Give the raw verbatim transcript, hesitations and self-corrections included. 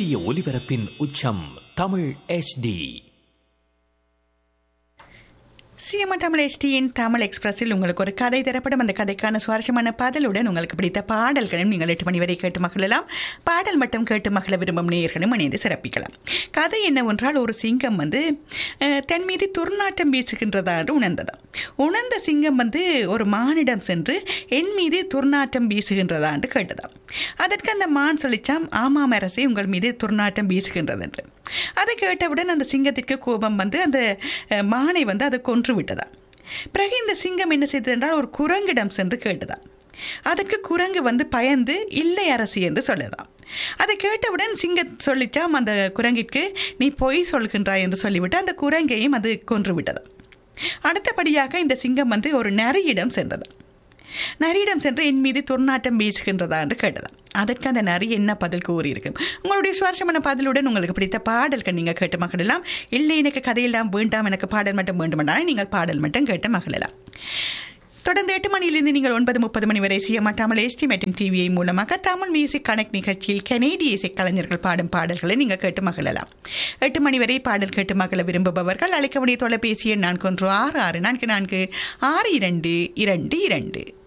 சூரிய ஒளிபரப்பின் உச்சம் Tamil H D. CMR Tamil எஸ்டியின் Tamil எக்ஸ்பிரஸில் உங்களுக்கு ஒரு கதை தரப்படும். அந்த கதைக்கான சுவாரஸ்யமான பாடலுடன் உங்களுக்கு பிடித்த பாடல்களும் நீங்கள் எட்டு மணி வரை கேட்டு மகிழலாம். பாடல் மட்டும் கேட்டு மகிழ விரும்பும் நேயர்களும் இணைந்து சிறப்பிக்கலாம். கதை என்னவென்றால், ஒரு சிங்கம் வந்து தன் மீது துர்நாற்றம் வீசுகின்றதாக உணர்ந்ததாம். உணர்ந்த சிங்கம் வந்து ஒரு மானிடம் சென்று என் மீது துர்நாற்றம் வீசுகின்றதான்னு கேட்டதாம். அதற்கு அந்த மான் சொல்லிச்சாம், ஆமாம் அரசே, உங்கள் மீது துர்நாற்றம் வீசுகின்றது என்று. அதை கேட்டவுடன் அந்த சிங்கத்திற்கு கோபம் வந்து அந்த மானை வந்து அதை கொன்று விட்டதா. பிறகு இந்த சிங்கம் என்ன செய்தது என்றால், ஒரு குரங்கிடம் சென்று கேட்டதா. அதற்கு குரங்கு வந்து பயந்து இல்லை அரசி என்று சொல்லலாம். அதை கேட்டவுடன் சிங்கம் சொல்லிச்சாம் அந்த குரங்கிற்கு, நீ பொய் சொல்கின்றாய் என்று சொல்லிவிட்டு அந்த குரங்கையும் அது கொன்று விட்டதா. அடுத்தபடியாக இந்த சிங்கம் வந்து ஒரு நரியிடம் சென்றதா. நரியிடம் சென்று என் மீது துர்நாற்றம் வீசுகின்றதா என்று கேட்டதாம். அதற்கு அந்த நரி என்ன பதில் கூறியிருக்கும்? உங்களுடைய சுவாரஸ்யமான பதிலுடன் உங்களுக்கு பிடித்த பாடல்கள் நீங்கள் கேட்டு மகிழலாம். இல்லை எனக்கு கதையெல்லாம் வேண்டாம், எனக்கு பாடல் மட்டும் வேண்டுமென்றால் நீங்கள் பாடல் மட்டும் கேட்டு மகிழலாம். தொடர்ந்து எட்டு மணியிலிருந்து நீங்கள் ஒன்பது முப்பது மணி வரை சிஎம்ஆர் தமிழ் எஸ்டி மற்றும் டிவிஐ மூலமாக தமிழ் மியூசிக் கனெக்ட் நிகழ்ச்சியில் கனேடிய இசை கலைஞர்கள் பாடும் பாடல்களை நீங்கள் கேட்டு மகிழலாம். எட்டு மணி வரை பாடல் கேட்டு மகிழ விரும்புபவர்கள் அழைக்க வேண்டிய தொலைபேசி எண் நான்கு ஒன்று ஆறு ஆறு நான்கு நான்கு ஆறு இரண்டு இரண்டு இரண்டு.